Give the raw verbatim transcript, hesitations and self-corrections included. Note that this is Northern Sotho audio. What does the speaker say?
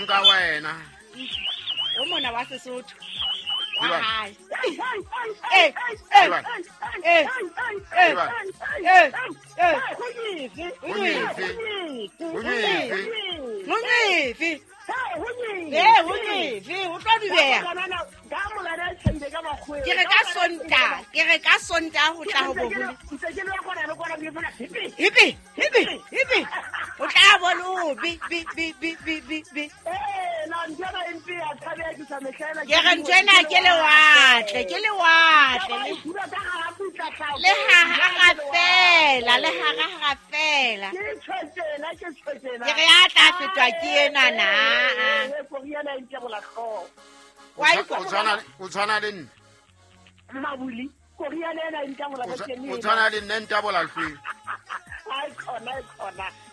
tsa wena. O mona wa Sesotho. Diba? Hai. Eh, eh, Diba? eh, eh, Diba? eh, eh. Unyifi. Unyifi. Unyifi. Eh, unyifi. O tlo di beha. Ke re ka sonta, ke re ka sonta ho tla ho boholo. Hipi, hipi, hipi. O tla bolo bi bi bi bi bi bi bi. Ke re ntwena ke le watle, ke le watle. Le ha ha fela, le ha ha fela. Ke re a tla fetwa ke ena na. O tshwana o tshwana le nna. Mabuli koriana ena e ntabola O tshwana le nna ntabola lefeng. Ai khona khona